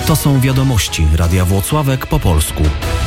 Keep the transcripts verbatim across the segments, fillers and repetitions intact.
To są wiadomości Radia Włocławek po polsku.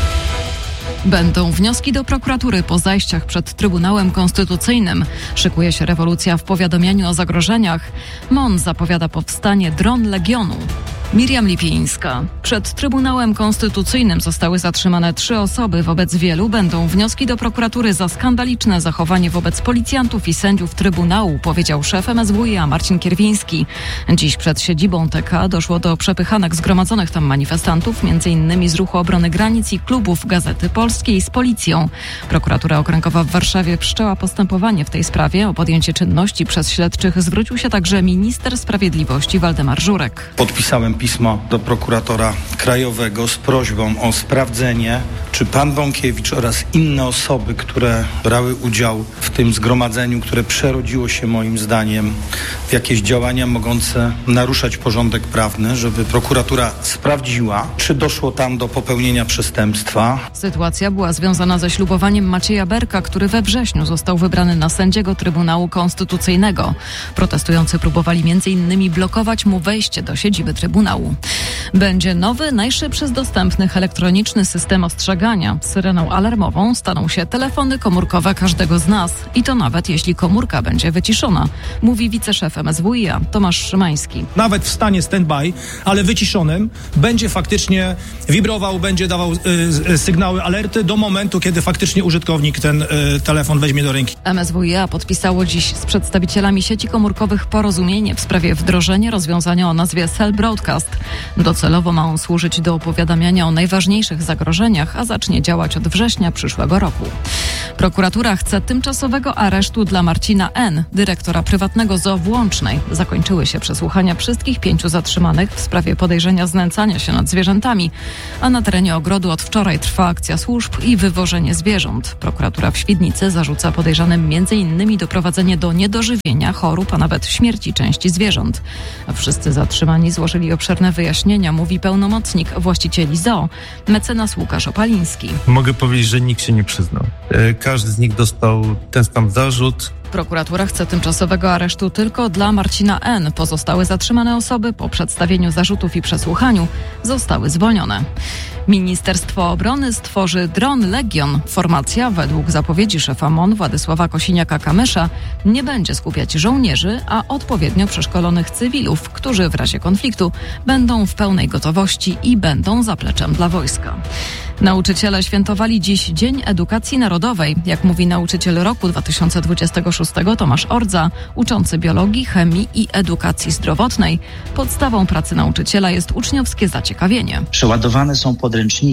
Będą wnioski do prokuratury po zajściach przed Trybunałem Konstytucyjnym. Szykuje się rewolucja w powiadamianiu o zagrożeniach. M O N zapowiada powstanie dron Legionu. Miriam Lipińska. Przed Trybunałem Konstytucyjnym zostały zatrzymane trzy osoby. Wobec wielu będą wnioski do prokuratury za skandaliczne zachowanie wobec policjantów i sędziów Trybunału, powiedział szef M S W i A Marcin Kierwiński. Dziś przed siedzibą T K doszło do przepychanek zgromadzonych tam manifestantów, między innymi z Ruchu Obrony Granic i klubów Gazety Polskiej z policją. Prokuratura Okręgowa w Warszawie wszczęła postępowanie w tej sprawie. O podjęcie czynności przez śledczych zwrócił się także minister sprawiedliwości Waldemar Żurek. Podpisałem pismo do prokuratora krajowego z prośbą o sprawdzenie, czy pan Bąkiewicz oraz inne osoby, które brały udział w tym zgromadzeniu, które przerodziło się moim zdaniem w jakieś działania mogące naruszać porządek prawny, żeby prokuratura sprawdziła, czy doszło tam do popełnienia przestępstwa. Sytuacja była związana ze ślubowaniem Macieja Berka, który we wrześniu został wybrany na sędziego Trybunału Konstytucyjnego. Protestujący próbowali między innymi blokować mu wejście do siedziby Trybunału. Będzie nowy, najszybszy z dostępnych elektroniczny system ostrzegania. Syreną alarmową staną się telefony komórkowe każdego z nas. I to nawet jeśli komórka będzie wyciszona, mówi wiceszef M S W i A Tomasz Szymański. Nawet w stanie stand-by, ale wyciszonym, będzie faktycznie wibrował, będzie dawał y, y, sygnały, alerty do momentu, kiedy faktycznie użytkownik ten y, telefon weźmie do ręki. M S W i A podpisało dziś z przedstawicielami sieci komórkowych porozumienie w sprawie wdrożenia rozwiązania o nazwie Cell Broadcast. Docelowo ma on służyć do opowiadamiania o najważniejszych zagrożeniach, a zacznie działać od września przyszłego roku. Prokuratura chce tymczasowego aresztu dla Marcina N., dyrektora prywatnego zoo w Łącznej. Zakończyły się przesłuchania wszystkich pięciu zatrzymanych w sprawie podejrzenia znęcania się nad zwierzętami, a na terenie ogrodu od wczoraj trwa akcja służb i wywożenie zwierząt. Prokuratura w Świdnicy zarzuca podejrzanym między innymi doprowadzenie do niedożywienia, chorób, a nawet śmierci części zwierząt. A wszyscy zatrzymani złożyli obszerne wyjaśnienia, mówi pełnomocnik właścicieli zoo, mecenas Łukasz Opaliński. Mogę powiedzieć, że nikt się nie przyznał. Każdy z nich dostał ten sam zarzut. Prokuratura chce tymczasowego aresztu tylko dla Marcina N. Pozostałe zatrzymane osoby po przedstawieniu zarzutów i przesłuchaniu zostały zwolnione. Ministerstwo Obrony stworzy dron Legion. Formacja, według zapowiedzi szefa M O N Władysława Kosiniaka-Kamysza, nie będzie skupiać żołnierzy, a odpowiednio przeszkolonych cywilów, którzy w razie konfliktu będą w pełnej gotowości i będą zapleczem dla wojska. Nauczyciele świętowali dziś Dzień Edukacji Narodowej. Jak mówi nauczyciel roku dwa tysiące dwudziestego szóstego Tomasz Ordza, uczący biologii, chemii i edukacji zdrowotnej, podstawą pracy nauczyciela jest uczniowskie zaciekawienie. Przeładowane są podręczniki